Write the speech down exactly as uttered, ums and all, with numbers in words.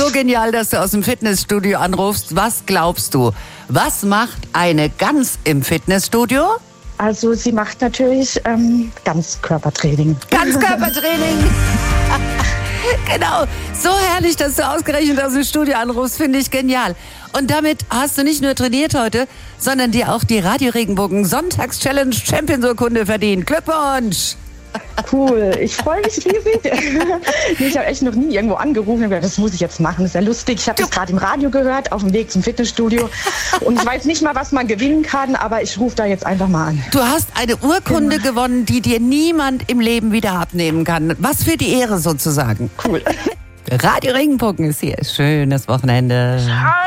so genial, dass du aus dem Fitnessstudio anrufst. Was glaubst du? Was macht eine Gans im Fitnessstudio? Also sie macht natürlich ähm, Ganzkörpertraining. Ganzkörpertraining. Genau. So herrlich, dass du ausgerechnet aus dem Studio anrufst. Finde ich genial. Und damit hast du nicht nur trainiert heute, sondern dir auch die Radio Regenbogen Sonntags-Challenge Champions-Urkunde verdient. Glückwunsch! Cool, ich freue mich riesig. Ich habe echt noch nie irgendwo angerufen und gedacht, das muss ich jetzt machen, das ist ja lustig. Ich habe das gerade im Radio gehört, auf dem Weg zum Fitnessstudio. Und ich weiß nicht mal, was man gewinnen kann, aber ich rufe da jetzt einfach mal an. Du hast eine Urkunde genau. gewonnen, die dir niemand im Leben wieder abnehmen kann. Was für die Ehre sozusagen. Cool. Radio Regenbogen ist hier. Schönes Wochenende.